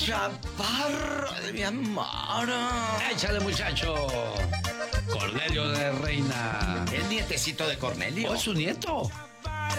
chaparro de mi amor. Échale, muchacho. Cornelio de Reina. ¿Es nietecito de Cornelio? ¿O es su nieto?